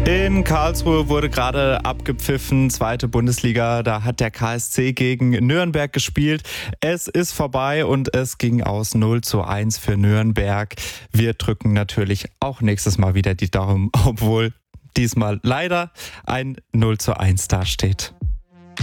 In Karlsruhe wurde gerade abgepfiffen, zweite Bundesliga, da hat der KSC gegen Nürnberg gespielt. Es ist vorbei und es ging aus 0:1 für Nürnberg. Wir drücken natürlich auch nächstes Mal wieder die Daumen, obwohl diesmal leider ein 0:1 dasteht.